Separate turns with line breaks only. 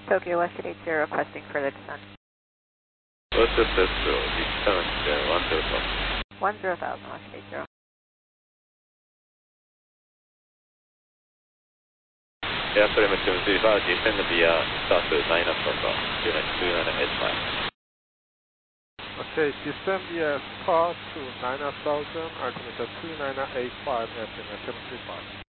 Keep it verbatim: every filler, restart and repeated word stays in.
Tokyo West eight zero requesting further descent.
West eight zero, descent one zero thousand.
one zero thousand West eight zero.
Airframe seven three five, descend via start nine Alpha, unit two nine eight five.
Okay, descend via start to nine thousand, altimeter two nine eight five, estimate seven three five.